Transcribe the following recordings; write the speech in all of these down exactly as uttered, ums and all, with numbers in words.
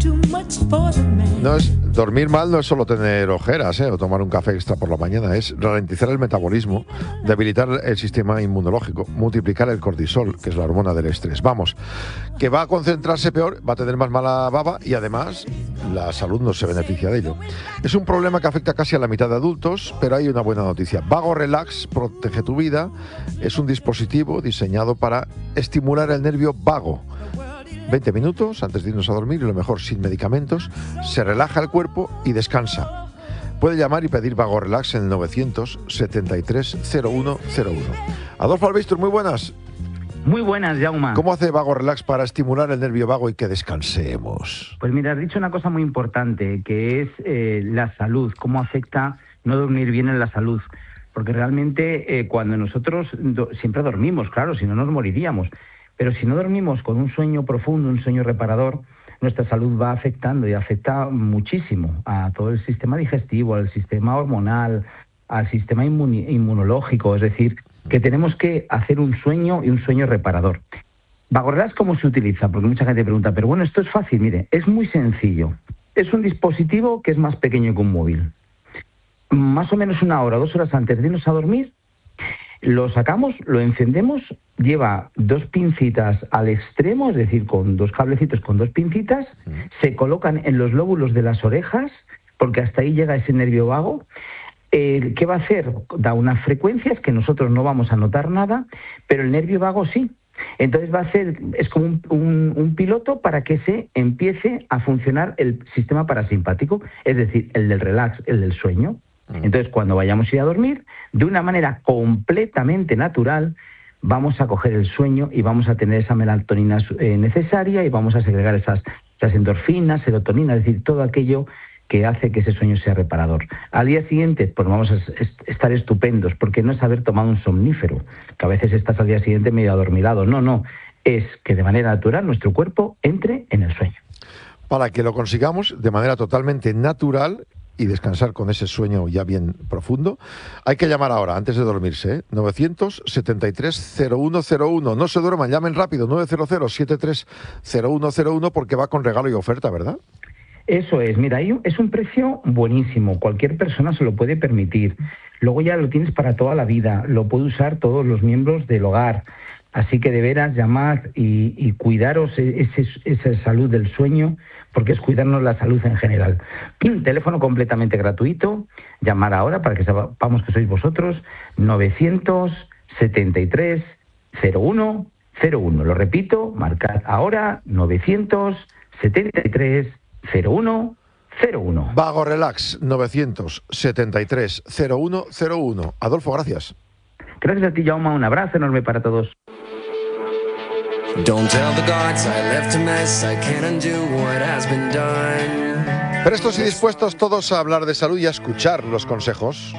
No es, dormir mal no es solo tener ojeras, ¿eh? o tomar un café extra por la mañana, es ralentizar el metabolismo, debilitar el sistema inmunológico, multiplicar el cortisol, que es la hormona del estrés. Vamos, que va a concentrarse peor, va a tener más mala baba y además la salud no se beneficia de ello. Es un problema que afecta casi a la mitad de adultos, pero hay una buena noticia. Vago Relax protege tu vida, es un dispositivo diseñado para estimular el nervio vago. veinte minutos antes de irnos a dormir y lo mejor sin medicamentos, se relaja el cuerpo y descansa. Puede llamar y pedir Vago Relax en el novecientos setenta y tres cero uno cero uno. Adolfo Albistur, muy buenas. Muy buenas, Jaume. ¿Cómo hace Vago Relax para estimular el nervio vago y que descansemos? Pues mira, has dicho una cosa muy importante, que es eh, la salud, cómo afecta no dormir bien en la salud. Porque realmente eh, cuando nosotros do- siempre dormimos, claro, si no nos moriríamos. Pero si no dormimos con un sueño profundo, un sueño reparador, nuestra salud va afectando y afecta muchísimo a todo el sistema digestivo, al sistema hormonal, al sistema inmun- inmunológico. Es decir, que tenemos que hacer un sueño y un sueño reparador. Vago Relax, ¿cómo se utiliza? Porque mucha gente pregunta, pero bueno, esto es fácil. Mire, es muy sencillo. Es un dispositivo que es más pequeño que un móvil. Más o menos una hora, dos horas antes de irnos a dormir, lo sacamos, lo encendemos, lleva dos pincitas al extremo, es decir, con dos cablecitos con dos pincitas, se colocan en los lóbulos de las orejas, porque hasta ahí llega ese nervio vago. Eh, ¿Qué va a hacer? Da unas frecuencias que nosotros no vamos a notar nada, pero el nervio vago sí. Entonces va a ser, es como un, un, un piloto para que se empiece a funcionar el sistema parasimpático, es decir, el del relax, el del sueño. Entonces, cuando vayamos a ir a dormir, de una manera completamente natural, vamos a coger el sueño y vamos a tener esa melatonina eh, necesaria y vamos a segregar esas, esas endorfinas, serotonina, es decir, todo aquello que hace que ese sueño sea reparador. Al día siguiente, pues vamos a est- estar estupendos, porque no es haber tomado un somnífero, que a veces estás al día siguiente medio adormilado. No, no, es que de manera natural nuestro cuerpo entre en el sueño. Para que lo consigamos de manera totalmente natural y descansar con ese sueño ya bien profundo, hay que llamar ahora, antes de dormirse, ¿eh? novecientos setenta y tres cero uno cero uno. No se duerman, llamen rápido, nueve cero cero siete tres cero uno cero uno, porque va con regalo y oferta, ¿verdad? Eso es, mira, es un precio buenísimo, cualquier persona se lo puede permitir. Luego ya lo tienes para toda la vida, lo puede usar todos los miembros del hogar. Así que de veras llamad y, y cuidaros ese, esa salud del sueño, porque es cuidarnos la salud en general. Teléfono completamente gratuito, llamar ahora para que sepamos que sois vosotros, novecientos setenta y tres cero uno cero uno. Lo repito, marcad ahora, novecientos setenta y tres cero uno cero uno. Vago Relax, novecientos setenta y tres cero uno cero uno. Adolfo, gracias. Gracias a ti, Jaume, un abrazo enorme para todos. Don't tell the gods I left a mess, I can't undo what has been done. Prestos y dispuestos todos a hablar de salud y a escuchar los consejos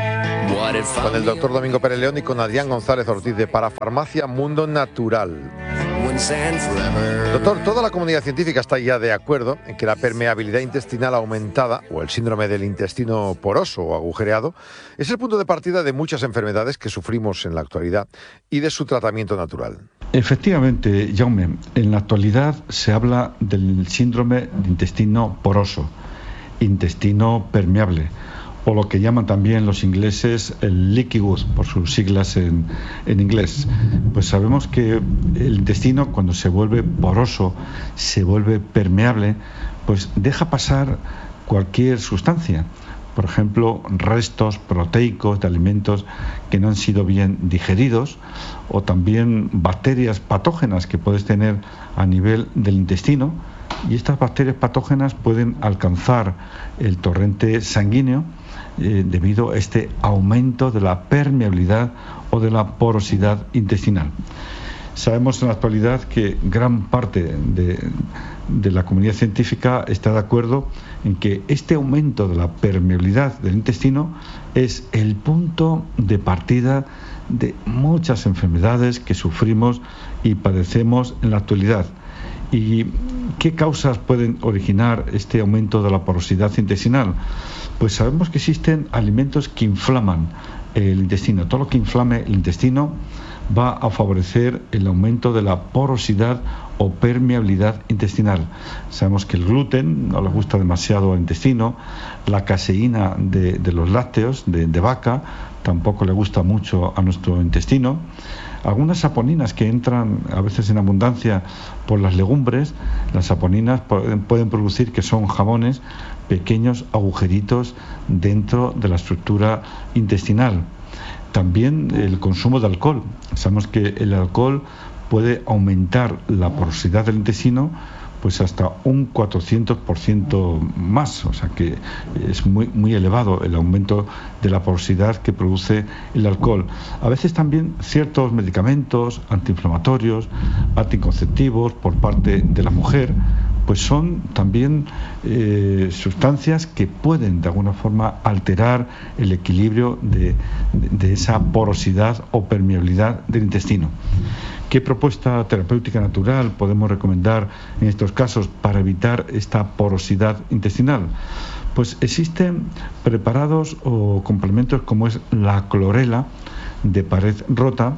con el doctor Domingo Pérez León y con Adrián González Ortiz de Parafarmacia Mundo Natural. Doctor, toda la comunidad científica está ya de acuerdo en que la permeabilidad intestinal aumentada, o el síndrome del intestino poroso o agujereado, es el punto de partida de muchas enfermedades que sufrimos en la actualidad y de su tratamiento natural. Efectivamente, Jaume, en la actualidad se habla del síndrome de intestino poroso, intestino permeable, o lo que llaman también los ingleses el leaky gut, por sus siglas en, en inglés. Pues sabemos que el intestino, cuando se vuelve poroso, se vuelve permeable, pues deja pasar cualquier sustancia. Por ejemplo, restos proteicos de alimentos que no han sido bien digeridos, o también bacterias patógenas que puedes tener a nivel del intestino, y estas bacterias patógenas pueden alcanzar el torrente sanguíneo eh, debido a este aumento de la permeabilidad o de la porosidad intestinal. Sabemos en la actualidad que gran parte de, de la comunidad científica está de acuerdo en que este aumento de la permeabilidad del intestino es el punto de partida de muchas enfermedades que sufrimos y padecemos en la actualidad. ¿Y qué causas pueden originar este aumento de la porosidad intestinal? Pues sabemos que existen alimentos que inflaman el intestino. Todo lo que inflame el intestino va a favorecer el aumento de la porosidad o permeabilidad intestinal. Sabemos que el gluten no le gusta demasiado al intestino, la caseína de, de los lácteos de, de vaca tampoco le gusta mucho a nuestro intestino. Algunas saponinas que entran a veces en abundancia por las legumbres, las saponinas pueden, pueden producir, que son jamones, pequeños agujeritos dentro de la estructura intestinal. También el consumo de alcohol. Sabemos que el alcohol puede aumentar la porosidad del intestino pues hasta un cuatrocientos por ciento más, o sea que es muy muy elevado el aumento de la porosidad que produce el alcohol. A veces también ciertos medicamentos antiinflamatorios, anticonceptivos por parte de la mujer, pues son también eh, sustancias que pueden de alguna forma alterar el equilibrio de, de, de esa porosidad o permeabilidad del intestino. ¿Qué propuesta terapéutica natural podemos recomendar en estos casos para evitar esta porosidad intestinal? Pues existen preparados o complementos como es la clorela de pared rota,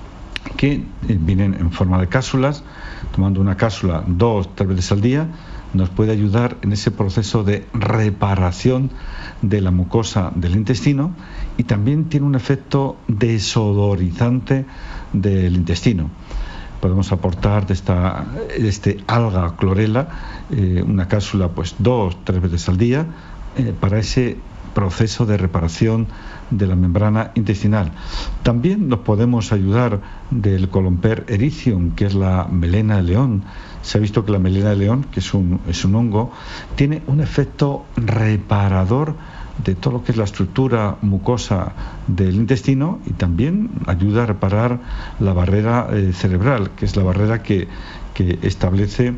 que vienen en forma de cápsulas. Tomando una cápsula dos, tres veces al día, nos puede ayudar en ese proceso de reparación de la mucosa del intestino, y también tiene un efecto desodorizante del intestino. Podemos aportar de esta de este alga clorela eh, una cápsula pues dos, tres veces al día eh, para ese proceso de reparación de la membrana intestinal. También nos podemos ayudar del Columper erizium, que es la melena de león. Se ha visto que la melena de león, que es un, es un hongo, tiene un efecto reparador de todo lo que es la estructura mucosa del intestino, y también ayuda a reparar la barrera eh, cerebral, que es la barrera que, que establece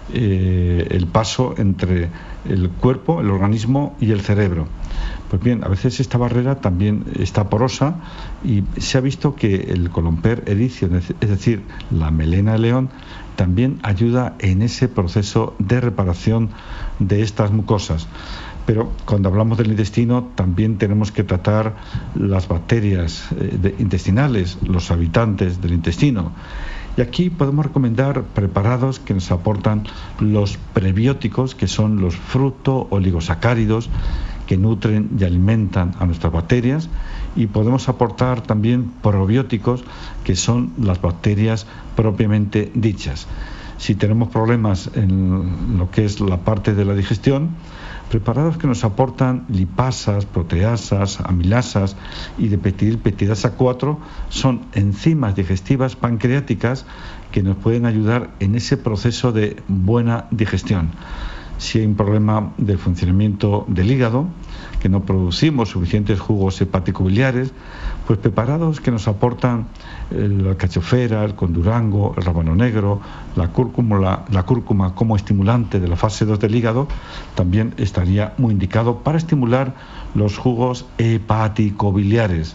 eh, el paso entre el cuerpo, el organismo y el cerebro. Pues bien, a veces esta barrera también está porosa, y se ha visto que el Columper erizium, es decir, la melena de león, también ayuda en ese proceso de reparación de estas mucosas. Pero cuando hablamos del intestino también tenemos que tratar las bacterias eh, de, intestinales, los habitantes del intestino. Y aquí podemos recomendar preparados que nos aportan los prebióticos, que son los fructooligosacáridos que nutren y alimentan a nuestras bacterias, y podemos aportar también probióticos, que son las bacterias propiamente dichas. Si tenemos problemas en lo que es la parte de la digestión, preparados que nos aportan lipasas, proteasas, amilasas y de peptidasa cuatro son enzimas digestivas pancreáticas que nos pueden ayudar en ese proceso de buena digestión. Si hay un problema de funcionamiento del hígado, que no producimos suficientes jugos hepático-biliares, pues preparados que nos aportan la alcachofera, el condurango, el rábano negro, la cúrcuma, la, la cúrcuma como estimulante de la fase dos del hígado, también estaría muy indicado para estimular los jugos hepático-biliares.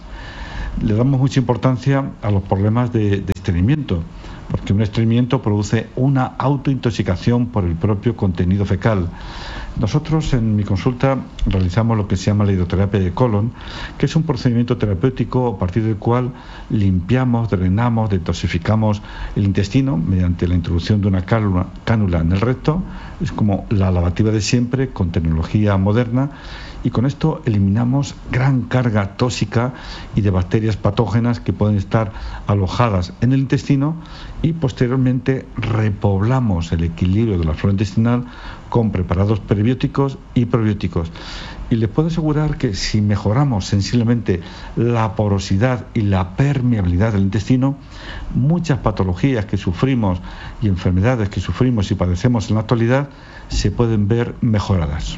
Le damos mucha importancia a los problemas de, de estreñimiento, porque un estreñimiento produce una autointoxicación por el propio contenido fecal. Nosotros en mi consulta realizamos lo que se llama la hidroterapia de colon, que es un procedimiento terapéutico a partir del cual limpiamos, drenamos, detoxificamos el intestino mediante la introducción de una cánula, cánula en el recto. Es como la lavativa de siempre con tecnología moderna, y con esto eliminamos gran carga tóxica y de bacterias patógenas que pueden estar alojadas en el intestino, y posteriormente repoblamos el equilibrio de la flora intestinal con preparados prebióticos y probióticos. Y les puedo asegurar que si mejoramos sensiblemente la porosidad y la permeabilidad del intestino, muchas patologías que sufrimos y enfermedades que sufrimos y padecemos en la actualidad se pueden ver mejoradas.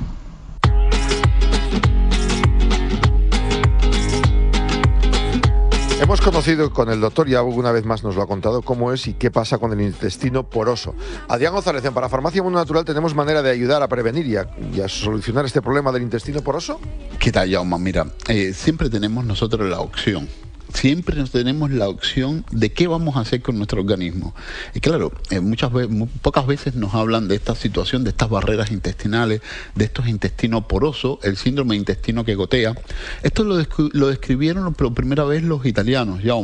Hemos conocido con el doctor, ya una vez más nos lo ha contado, cómo es y qué pasa con el intestino poroso. Adrián González, en Parafarmacia Mundo Natural, ¿tenemos manera de ayudar a prevenir y a, y a solucionar este problema del intestino poroso? ¿Qué tal, Jaume? Mira, eh, siempre tenemos nosotros la opción. Siempre nos tenemos la opción de qué vamos a hacer con nuestro organismo. Y claro, eh, muchas veces, muy, pocas veces nos hablan de esta situación, de estas barreras intestinales, de estos intestinos porosos, el síndrome de intestino que gotea. Esto lo, descri- lo describieron por primera vez los italianos, Jaume.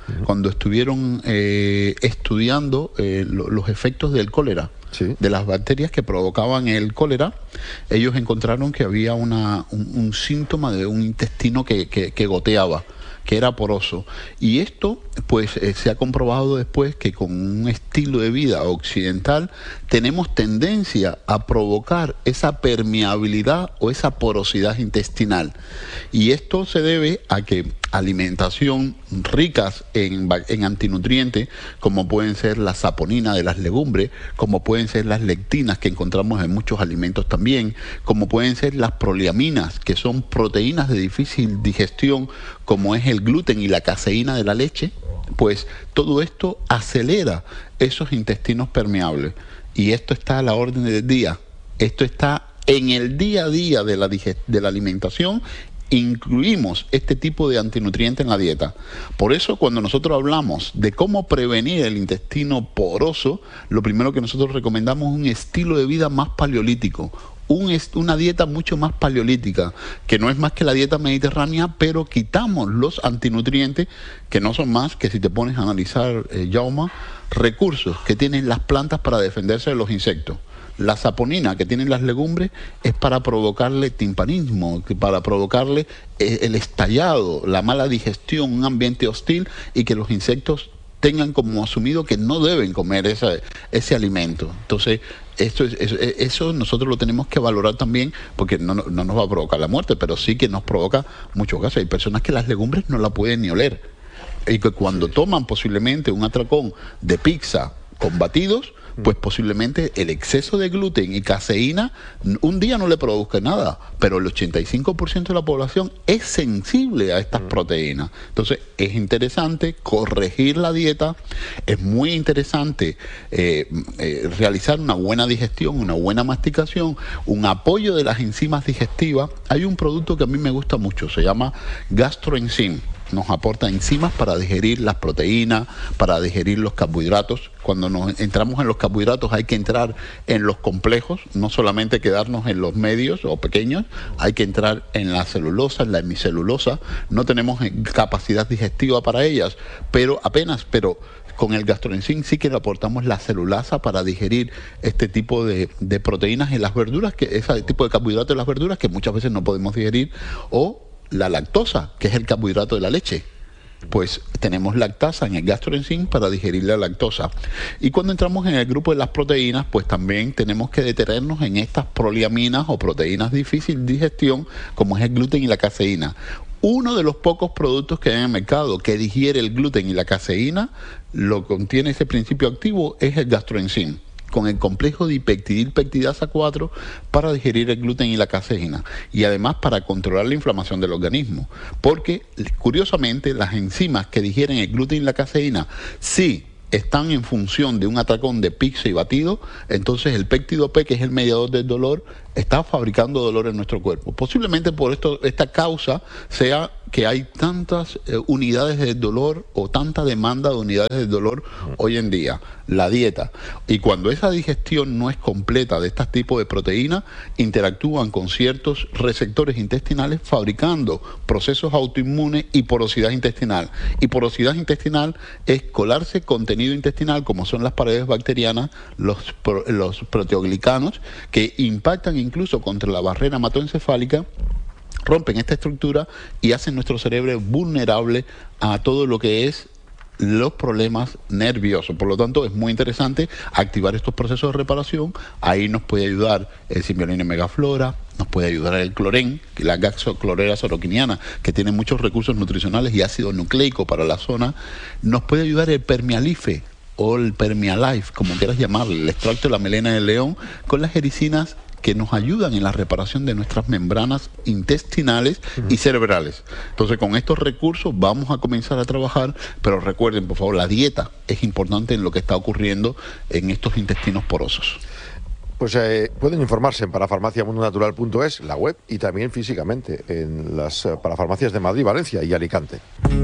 uh-huh. cuando estuvieron eh, estudiando eh, lo, los efectos del cólera. Sí. De las bacterias que provocaban el cólera, ellos encontraron que había una, un, un síntoma de un intestino que, que, que goteaba, que era poroso. Y esto, pues, eh, se ha comprobado después que con un estilo de vida occidental tenemos tendencia a provocar esa permeabilidad o esa porosidad intestinal. Y esto se debe a que alimentación ricas en, en antinutrientes, como pueden ser la saponina de las legumbres, como pueden ser las lectinas que encontramos en muchos alimentos también, como pueden ser las proleaminas, que son proteínas de difícil digestión, como es el gluten y la caseína de la leche, pues todo esto acelera esos intestinos permeables. Y esto está a la orden del día. Esto está en el día a día de la, de la alimentación. Incluimos este tipo de antinutrientes en la dieta. Por eso, cuando nosotros hablamos de cómo prevenir el intestino poroso, lo primero que nosotros recomendamos es un estilo de vida más paleolítico, un, una dieta mucho más paleolítica, que no es más que la dieta mediterránea, pero quitamos los antinutrientes, que no son más que, si te pones a analizar, eh, Jaume, recursos que tienen las plantas para defenderse de los insectos. La saponina que tienen las legumbres es para provocarle timpanismo, para provocarle el estallado, la mala digestión, un ambiente hostil, y que los insectos tengan como asumido que no deben comer ese, ese alimento. Entonces, esto es, eso, eso nosotros lo tenemos que valorar también, porque no, no nos va a provocar la muerte, pero sí que nos provoca muchos casos. Hay personas que las legumbres no la pueden ni oler, y que cuando toman posiblemente un atracón de pizza con batidos, pues posiblemente el exceso de gluten y caseína un día no le produzca nada, pero el ochenta y cinco por ciento de la población es sensible a estas proteínas. Entonces es interesante corregir la dieta, es muy interesante eh, eh, realizar una buena digestión, una buena masticación, un apoyo de las enzimas digestivas. Hay un producto que a mí me gusta mucho, se llama Gastroenzym. Nos aporta enzimas para digerir las proteínas, para digerir los carbohidratos. Cuando nos entramos en los carbohidratos hay que entrar en los complejos, no solamente quedarnos en los medios o pequeños, hay que entrar en la celulosa, en la hemicelulosa. No tenemos capacidad digestiva para ellas, pero apenas, pero con el Gastroenzym sí que le aportamos la celulasa para digerir este tipo de, de proteínas en las verduras, que ese tipo de carbohidratos en las verduras que muchas veces no podemos digerir, o la lactosa, que es el carbohidrato de la leche. Pues tenemos lactasa en el Gastroenzym para digerir la lactosa. Y cuando entramos en el grupo de las proteínas, pues también tenemos que detenernos en estas proleaminas o proteínas de difícil digestión, como es el gluten y la caseína. Uno de los pocos productos que hay en el mercado que digiere el gluten y la caseína, lo contiene ese principio activo, es el Gastroenzym, con el complejo dipeptidilpeptidasa cuatro para digerir el gluten y la caseína, y además para controlar la inflamación del organismo, porque curiosamente las enzimas que digieren el gluten y la caseína sí están en función de un atracón de pizza y batido. Entonces el péptido P, que es el mediador del dolor, está fabricando dolor en nuestro cuerpo. Posiblemente por esto, esta causa sea que hay tantas eh, unidades de dolor o tanta demanda de unidades de dolor hoy en día. La dieta. Y cuando esa digestión no es completa de este tipo de proteínas, interactúan con ciertos receptores intestinales fabricando procesos autoinmunes y porosidad intestinal. Y porosidad intestinal es colarse contenido intestinal, como son las paredes bacterianas, los, los proteoglicanos, que impactan incluso contra la barrera hematoencefálica, rompen esta estructura y hacen nuestro cerebro vulnerable a todo lo que es los problemas nerviosos. Por lo tanto, es muy interesante activar estos procesos de reparación. Ahí nos puede ayudar el Symbiolina Megaflora, nos puede ayudar el clorén, la gaxoclorera soroquiniana, que tiene muchos recursos nutricionales y ácido nucleico para la zona. Nos puede ayudar el Permialife o el Permialife, como quieras llamarle, el extracto de la melena del león, con las ericinas que nos ayudan en la reparación de nuestras membranas intestinales uh-huh. y cerebrales. Entonces, con estos recursos vamos a comenzar a trabajar, pero recuerden, por favor, la dieta es importante en lo que está ocurriendo en estos intestinos porosos. Pues eh, pueden informarse en parafarmacia mundo natural punto es, la web, y también físicamente en las eh, parafarmacias de Madrid, Valencia y Alicante.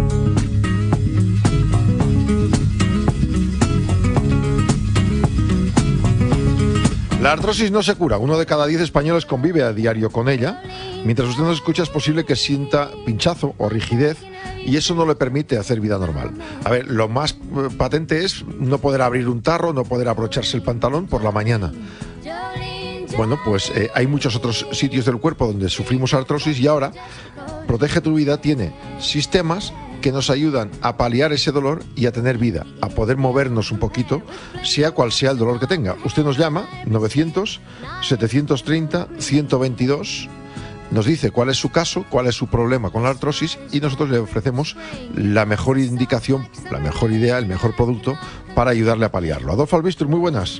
La artrosis no se cura. Uno de cada diez españoles convive a diario con ella. Mientras usted nos escucha, es posible que sienta pinchazo o rigidez y eso no le permite hacer vida normal. A ver, lo más patente es no poder abrir un tarro, no poder abrocharse el pantalón por la mañana. Bueno, pues eh, hay muchos otros sitios del cuerpo donde sufrimos artrosis y ahora Protege tu Vida tiene sistemas que nos ayudan a paliar ese dolor y a tener vida, a poder movernos un poquito, sea cual sea el dolor que tenga. Usted nos llama, novecientos, setecientos treinta, ciento veintidós, nos dice cuál es su caso, cuál es su problema con la artrosis y nosotros le ofrecemos la mejor indicación, la mejor idea, el mejor producto para ayudarle a paliarlo. Adolfo Albistur, muy buenas.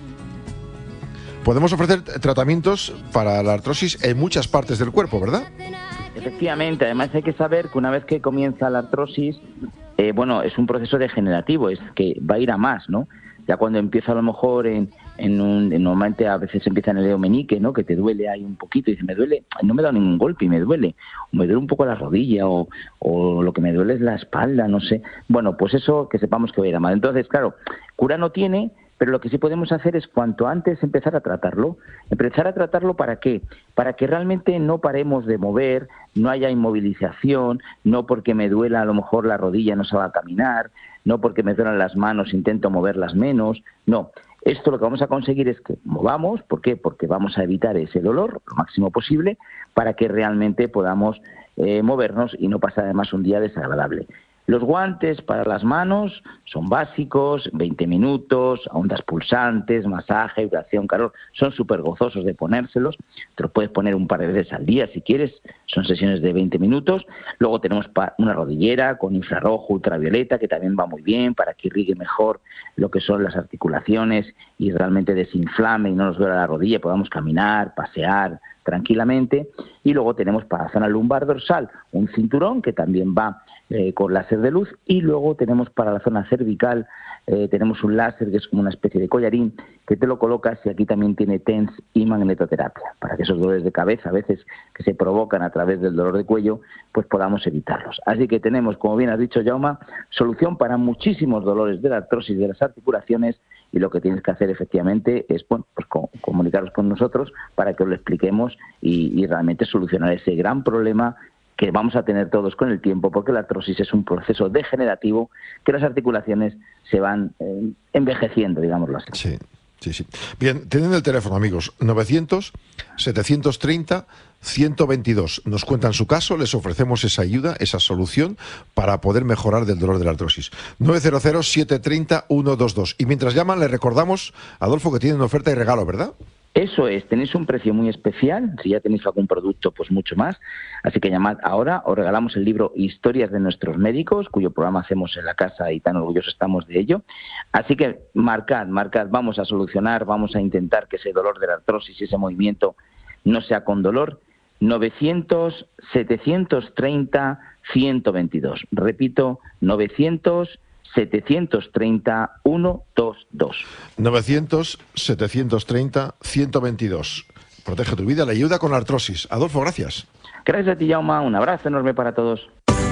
Podemos ofrecer tratamientos para la artrosis en muchas partes del cuerpo, ¿verdad? Efectivamente, además hay que saber que una vez que comienza la artrosis, eh, bueno, es un proceso degenerativo, es que va a ir a más, ¿no? Ya cuando empieza a lo mejor en, en un, en, normalmente a veces empieza en el dedo meñique, ¿no? Que te duele ahí un poquito y dice, me duele, no me da ningún golpe y me duele, o me duele un poco la rodilla o, o lo que me duele es la espalda, no sé. Bueno, pues eso que sepamos que va a ir a más. Entonces, claro, cura no tiene, pero lo que sí podemos hacer es cuanto antes empezar a tratarlo. ¿Empezar a tratarlo para qué? Para que realmente no paremos de mover, no haya inmovilización, no porque me duela a lo mejor la rodilla no se va a caminar, no porque me duelan las manos intento moverlas menos, no. Esto lo que vamos a conseguir es que movamos, ¿por qué? Porque vamos a evitar ese dolor lo máximo posible para que realmente podamos eh, movernos y no pasar además un día desagradable. Los guantes para las manos son básicos, veinte minutos, ondas pulsantes, masaje, vibración, calor, son súper gozosos de ponérselos, te los puedes poner un par de veces al día si quieres, son sesiones de veinte minutos. Luego tenemos una rodillera con infrarrojo, ultravioleta, que también va muy bien para que irrigue mejor lo que son las articulaciones y realmente desinflame y no nos duela la rodilla, y podamos caminar, pasear tranquilamente. Y luego tenemos para la zona lumbar dorsal un cinturón que también va Eh, con láser de luz, y luego tenemos para la zona cervical, eh, tenemos un láser que es como una especie de collarín que te lo colocas y aquí también tiene TENS y magnetoterapia, para que esos dolores de cabeza a veces que se provocan a través del dolor de cuello, pues podamos evitarlos. Así que tenemos, como bien has dicho, Jaume, solución para muchísimos dolores de la artrosis de las articulaciones, y lo que tienes que hacer efectivamente es bueno, pues comunicaros con nosotros para que os lo expliquemos y, y realmente solucionar ese gran problema que vamos a tener todos con el tiempo, porque la artrosis es un proceso degenerativo que las articulaciones se van eh, envejeciendo, digámoslo así. Sí, sí, sí. Bien, tienen el teléfono, amigos, novecientos, setecientos treinta, ciento veintidós. Nos cuentan su caso, les ofrecemos esa ayuda, esa solución para poder mejorar del dolor de la artrosis. nueve cero cero, siete tres cero, uno dos dos. Y mientras llaman, les recordamos, Adolfo, que tienen una oferta y regalo, ¿verdad? Eso es, tenéis un precio muy especial, si ya tenéis algún producto, pues mucho más. Así que llamad ahora, os regalamos el libro Historias de nuestros médicos, cuyo programa hacemos en la casa y tan orgullosos estamos de ello. Así que marcad, marcad, vamos a solucionar, vamos a intentar que ese dolor de la artrosis y ese movimiento no sea con dolor. novecientos, setecientos treinta, ciento veintidós. Repito, novecientos, setecientos treinta, ciento veintidós. novecientos, setecientos treinta, ciento veintidós. Protege tu vida, le ayuda con la artrosis. Adolfo, gracias. Gracias a ti, Jaume. Un abrazo enorme para todos.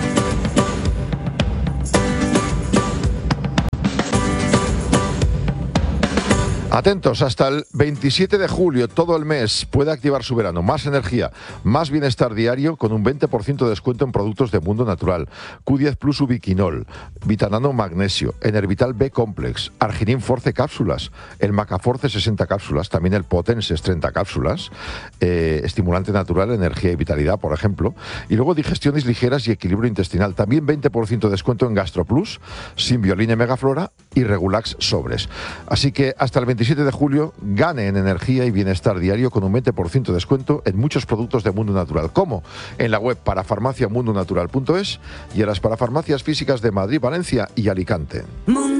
Atentos, hasta el veintisiete de julio, todo el mes, puede activar su verano. Más energía, más bienestar diario con un veinte por ciento de descuento en productos de Mundo Natural. Q diez Plus Ubiquinol, Vitanano Magnesio, Enervital B Complex, Arginin Force cápsulas, el Macaforce sesenta cápsulas, también el Potenses treinta cápsulas, eh, estimulante natural, energía y vitalidad, por ejemplo. Y luego digestiones ligeras y equilibrio intestinal. También veinte por ciento de descuento en GastroPlus, Simbioline Megaflora y Regulax Sobres. Así que hasta el veintisiete de julio gane en energía y bienestar diario con un veinte por ciento de descuento en muchos productos de Mundo Natural, como en la web parafarmacia mundo natural punto es y en las parafarmacias físicas de Madrid, Valencia y Alicante. Mundo